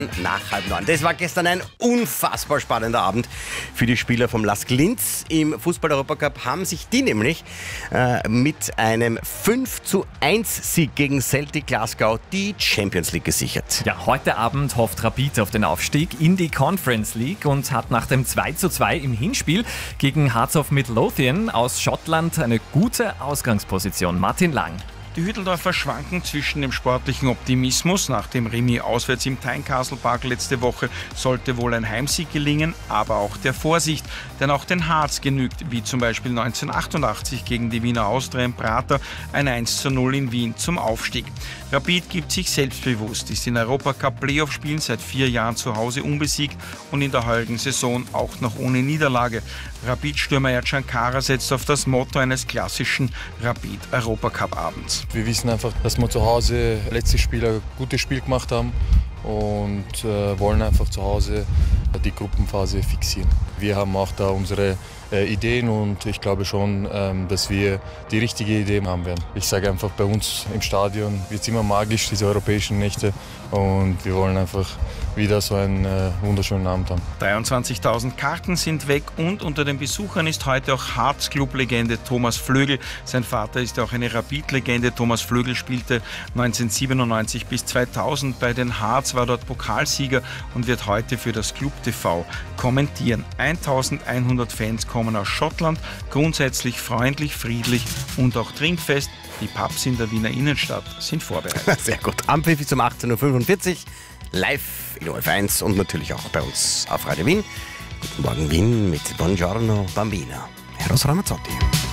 Nach 8:30. Das war gestern ein unfassbar spannender Abend für die Spieler vom LASK Linz. Im Fußball-Europacup haben sich die nämlich mit einem 5:1-Sieg gegen Celtic Glasgow die Champions League gesichert. Ja, heute Abend hofft Rapid auf den Aufstieg in die Conference League und hat nach dem 2:2 im Hinspiel gegen Hearts of Midlothian aus Schottland eine gute Ausgangsposition. Martin Lang. Die Hütteldorfer schwanken zwischen dem sportlichen Optimismus. Nach dem Remis auswärts im Tynecastle Park letzte Woche sollte wohl ein Heimsieg gelingen, aber auch der Vorsicht. Denn auch den Hearts genügt, wie zum Beispiel 1988 gegen die Wiener Austria im Prater, ein 1:0 in Wien zum Aufstieg. Rapid gibt sich selbstbewusst, ist in Europacup-Playoff-Spielen seit 4 Jahren zu Hause unbesiegt und in der heurigen Saison auch noch ohne Niederlage. Rapid-Stürmer Ercan Kara setzt auf das Motto eines klassischen Rapid-Europacup-Abends. Wir wissen einfach, dass wir zu Hause letztes Spiel ein gutes Spiel gemacht haben und wollen einfach zu Hause die Gruppenphase fixieren. Wir haben auch da unsere Ideen und ich glaube schon, dass wir die richtige Idee haben werden. Ich sage einfach, bei uns im Stadion wird es immer magisch, diese europäischen Nächte, und wir wollen einfach wieder so einen wunderschönen Abend haben. 23.000 Karten sind weg und unter den Besuchern ist heute auch Hearts-Club-Legende Thomas Flögl. Sein Vater ist auch eine Rapid-Legende. Thomas Flögl spielte 1997 bis 2000 bei den Hearts, war dort Pokalsieger und wird heute für das Club TV kommentieren. 1100 Fans kommen aus Schottland, grundsätzlich freundlich, friedlich und auch trinkfest. Die Pubs in der Wiener Innenstadt sind vorbereitet. Sehr gut. Ampfiff zum 18:45 Uhr. Live in ORF1 und natürlich auch bei uns auf Radio Wien. Guten Morgen Wien mit Buongiorno Bambina. Eros Ramazzotti.